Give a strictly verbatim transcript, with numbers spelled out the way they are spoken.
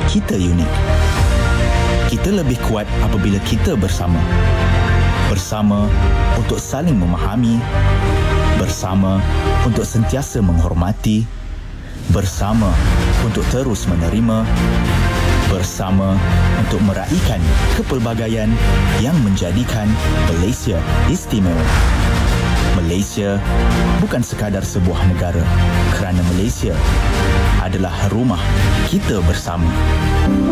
kita unik. Kita lebih kuat apabila kita bersama. Bersama untuk saling memahami. Bersama untuk sentiasa menghormati. Bersama untuk terus menerima. Bersama untuk meraihkan kepelbagaian yang menjadikan Malaysia istimewa. Malaysia bukan sekadar sebuah negara, kerana Malaysia adalah rumah kita bersama.